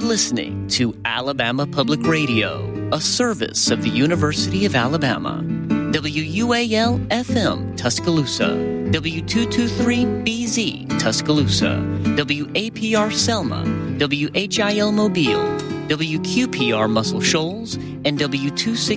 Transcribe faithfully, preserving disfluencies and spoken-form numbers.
listening to Alabama Public Radio, a service of the University of Alabama. W U A L F M Tuscaloosa, W two twenty-three B Z Tuscaloosa, W A P R Selma, W H I L Mobile, W Q P R Muscle Shoals, and W two sixty